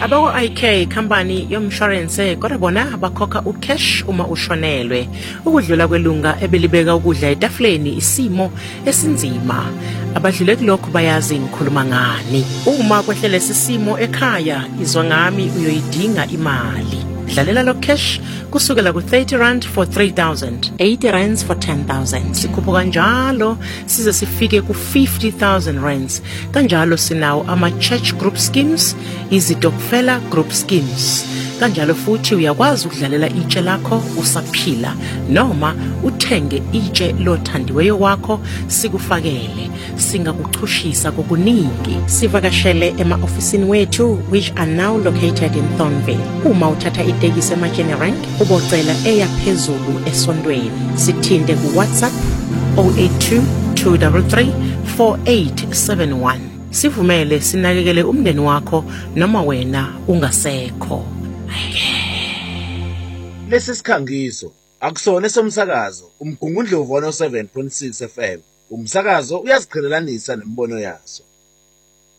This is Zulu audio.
Abakwa-IK company yomshwarense kodwa bona bakhokha ucash uma ushonelwe. Ukudlula kwelunga ebelibeka ukudla etafuleni isimo esinzima. Abadlule kulokho bayazi ngikhuluma ngani. Uma kwehlele sisimo ekhaya izwa ngami uyoyidinga imali. Dlalela lo cash kusukela ku-R30 for 3,000, R80 for 10,000. Sikhupha kanjalo size sifike ku-R50,000. Kanjalo sinawo ama-church group schemes, izitokfela group schemes. Kanjalo futhi uyakwazi ukudlalela itshe lakho usaphila noma uthenge itshe lothandiweyo wakho sikufakele. Singakuchushisa kokuningi. Sivakashele ema-ofisini wethu which are now located in Thornville. Uma uthatha itekisi eMatsheni Rank ubocela eyaphezulu esondweni. Sithinte ku-WhatsApp 082 233 4871. Sivumele sinakekele umndeni wakho noma wena ungasekho. Lesi sikhangiso akusona esomsakazo, umgungundlovu 107.6 FM. Umsakazo uyaziqhelelanisa nembono yaso.